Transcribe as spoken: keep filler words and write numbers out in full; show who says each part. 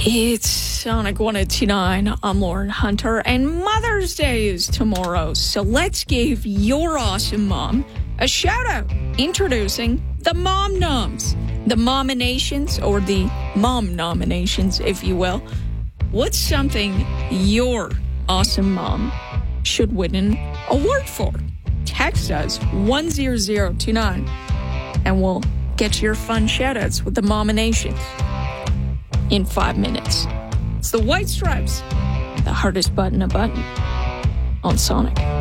Speaker 1: It's Sonic one oh two nine. I'm Lauren Hunter, and Mother's Day is tomorrow. So let's give your awesome mom a shout out. Introducing the Mom Noms, the Mominations, or the Mom Nominations, if you will. What's something your awesome mom should win an award for? Text us one zero zero two nine, and we'll get your fun shout outs with the Mominations in five minutes. It's the White Stripes, the hardest button a button on Sonic.